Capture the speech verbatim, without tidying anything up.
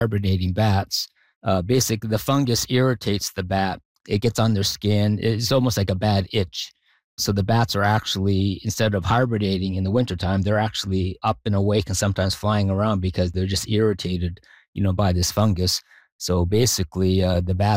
hibernating bats, uh, basically the fungus irritates the bat. It gets on their skin. It's almost like a bad itch. So the bats are actually, instead of hibernating in the wintertime, they're actually up and awake and sometimes flying around because they're just irritated, you know, by this fungus. So basically, uh, the bats